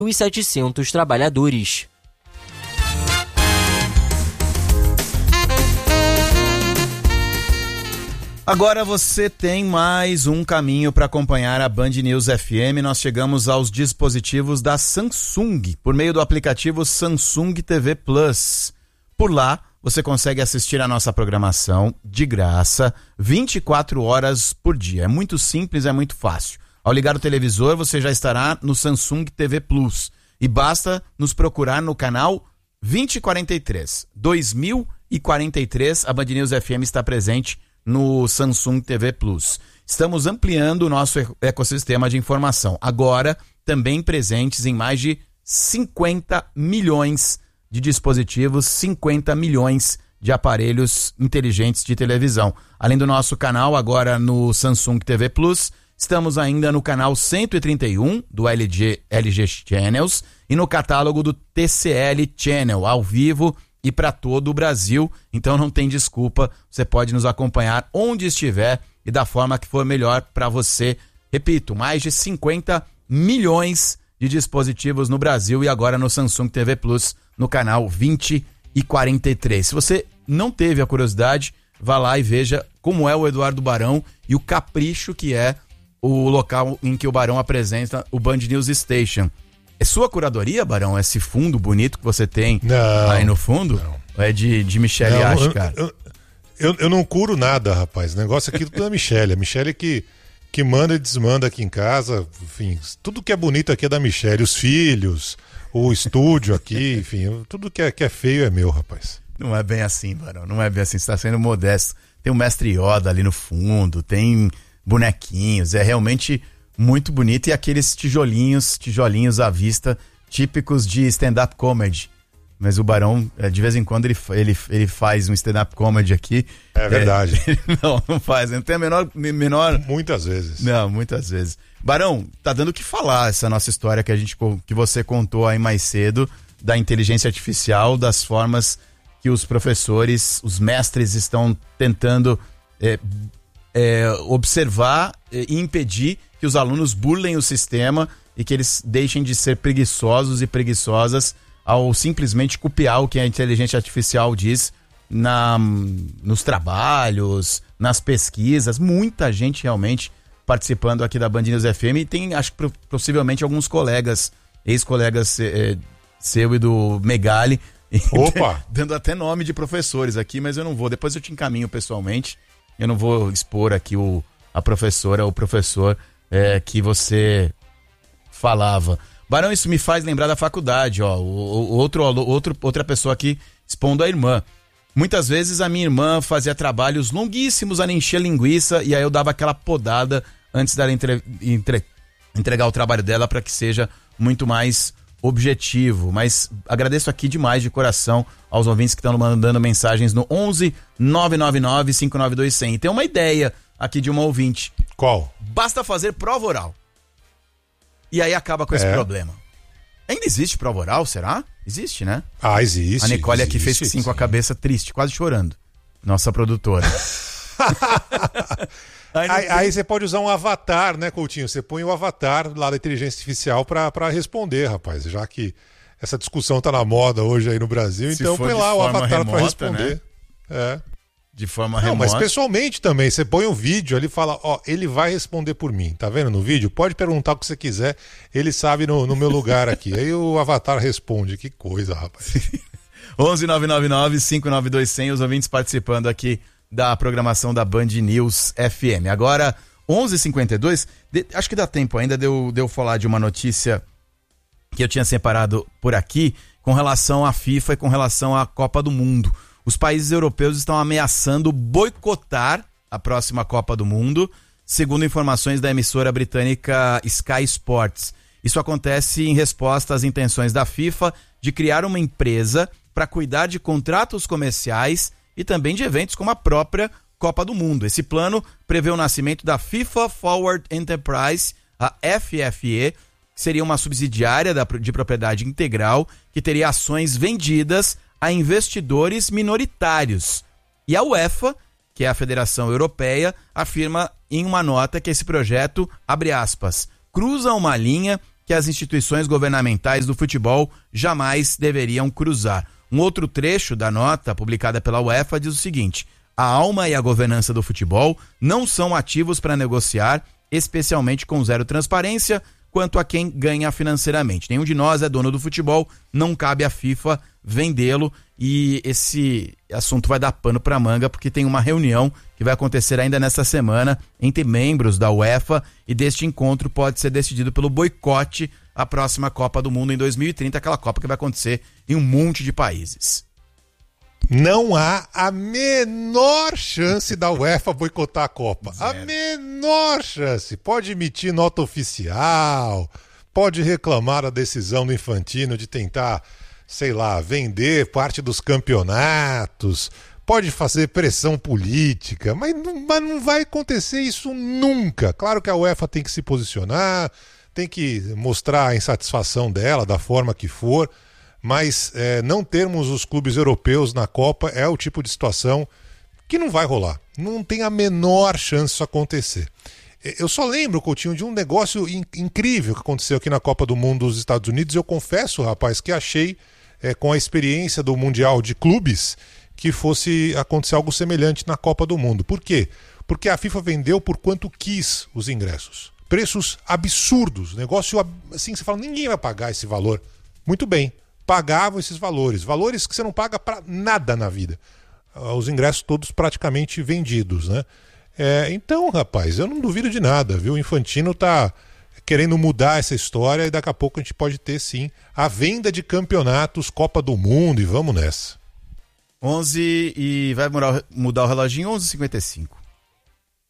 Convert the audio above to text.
1.700 trabalhadores. Agora você tem mais um caminho para acompanhar a Band News FM. Nós chegamos aos dispositivos da Samsung, por meio do aplicativo Samsung TV Plus. Por lá, você consegue assistir a nossa programação de graça, 24 horas por dia. É muito simples, é muito fácil. Ao ligar o televisor, você já estará no Samsung TV Plus. E basta nos procurar no canal 2043. 2043, a Band News FM está presente no Samsung TV Plus. Estamos ampliando o nosso ecossistema de informação. Agora, também presentes em mais de 50 milhões de dispositivos, 50 milhões de aparelhos inteligentes de televisão. Além do nosso canal, agora no Samsung TV Plus, estamos ainda no canal 131 do LG Channels e no catálogo do TCL Channel, ao vivo e para todo o Brasil. Então não tem desculpa, você pode nos acompanhar onde estiver e da forma que for melhor para você. Repito, mais de 50 milhões de dispositivos no Brasil e agora no Samsung TV Plus, no canal 20 e 43. Se você não teve a curiosidade, vá lá e veja como é o Eduardo Barão e o capricho que é o local em que o Barão apresenta o Band News Station. É sua curadoria, Barão? Esse fundo bonito que você tem aí no fundo? Não. Ou é de Michele Ache, cara? Eu não curo nada, rapaz. O negócio aqui é tudo da Michele. A Michele que manda e desmanda aqui em casa. Enfim, tudo que é bonito aqui é da Michele. Os filhos, o estúdio aqui, enfim, tudo que é feio é meu, rapaz. Não é bem assim, Barão. Não é bem assim. Você está sendo modesto. Tem o Mestre Yoda ali no fundo, tem bonequinhos. É realmente muito bonito, e aqueles tijolinhos à vista, típicos de stand-up comedy. Mas o Barão, de vez em quando, ele faz um stand-up comedy aqui. É verdade. Não faz, não tem a menor... Muitas vezes. Não, muitas vezes. Barão, tá dando o que falar essa nossa história que você contou aí mais cedo, da inteligência artificial, das formas que os professores, os mestres estão tentando observar e impedir que os alunos burlem o sistema e que eles deixem de ser preguiçosos e preguiçosas ao simplesmente copiar o que a inteligência artificial diz nos trabalhos, nas pesquisas. Muita gente realmente participando aqui da Band News FM, e tem, acho que possivelmente alguns colegas, ex-colegas seu e do Megali, opa, dando até nome de professores aqui, mas eu não vou, depois eu te encaminho pessoalmente. Eu não vou expor aqui a professora ou o professor que você falava. Barão, isso me faz lembrar da faculdade, ó. Outra pessoa aqui expondo a irmã. Muitas vezes a minha irmã fazia trabalhos longuíssimos a encher linguiça, e aí eu dava aquela podada antes dela entregar o trabalho dela para que seja muito mais objetivo. Mas agradeço aqui demais de coração aos ouvintes que estão mandando mensagens no 11 999 592 100. E tem uma ideia aqui de uma ouvinte. Qual? Basta fazer prova oral. E aí acaba com esse problema. Ainda existe prova oral, será? Existe, né? Ah, existe. A Nicole aqui fez sim com a cabeça triste, quase chorando. Nossa produtora. Aí você pode usar um avatar, né, Coutinho? Você põe o avatar lá da inteligência artificial pra responder, rapaz. Já que essa discussão tá na moda hoje aí no Brasil, então põe lá o avatar remota, pra responder. Né? De forma remota. Mas pessoalmente também, você põe um vídeo ali e fala, ele vai responder por mim, tá vendo no vídeo? Pode perguntar o que você quiser, ele sabe no meu lugar aqui. Aí o avatar responde, que coisa, rapaz. 11 999 592 100, os ouvintes participando aqui da programação da Band News FM. Agora, 11h52, acho que dá tempo ainda de eu falar de uma notícia que eu tinha separado por aqui com relação à FIFA e com relação à Copa do Mundo. Os países europeus estão ameaçando boicotar a próxima Copa do Mundo, segundo informações da emissora britânica Sky Sports. Isso acontece em resposta às intenções da FIFA de criar uma empresa para cuidar de contratos comerciais e também de eventos como a própria Copa do Mundo. Esse plano prevê o nascimento da FIFA Forward Enterprise, a FFE, que seria uma subsidiária de propriedade integral que teria ações vendidas a investidores minoritários. E a UEFA, que é a Federação Europeia, afirma em uma nota que esse projeto, abre aspas, cruza uma linha que as instituições governamentais do futebol jamais deveriam cruzar. Um outro trecho da nota publicada pela UEFA diz o seguinte: a alma e a governança do futebol não são ativos para negociar, especialmente com zero transparência, quanto a quem ganha financeiramente. Nenhum de nós é dono do futebol, não cabe à FIFA vendê-lo, e esse assunto vai dar pano para manga, porque tem uma reunião que vai acontecer ainda nesta semana entre membros da UEFA, e deste encontro pode ser decidido pelo boicote à próxima Copa do Mundo em 2030, aquela Copa que vai acontecer em um monte de países. Não há a menor chance da UEFA boicotar a Copa. Zero. A menor chance. Pode emitir nota oficial, pode reclamar a decisão do Infantino de tentar, sei lá, vender parte dos campeonatos, pode fazer pressão política, mas não vai acontecer isso nunca. Claro que a UEFA tem que se posicionar, tem que mostrar a insatisfação dela, da forma que for, mas não termos os clubes europeus na Copa é o tipo de situação que não vai rolar. Não tem a menor chance disso acontecer. Eu só lembro, Coutinho, de um negócio incrível que aconteceu aqui na Copa do Mundo dos Estados Unidos. Eu confesso, rapaz, que achei, com a experiência do Mundial de Clubes, que fosse acontecer algo semelhante na Copa do Mundo. Por quê? Porque a FIFA vendeu por quanto quis os ingressos. Preços absurdos. Negócio assim, você fala, ninguém vai pagar esse valor. Muito bem, pagavam esses valores. Valores que você não paga para nada na vida. Os ingressos todos praticamente vendidos, né? Então, rapaz, eu não duvido de nada, viu? O Infantino tá querendo mudar essa história e daqui a pouco a gente pode ter, sim, a venda de campeonatos, Copa do Mundo, e vamos nessa. 11 e vai mudar o reloginho, 11h55.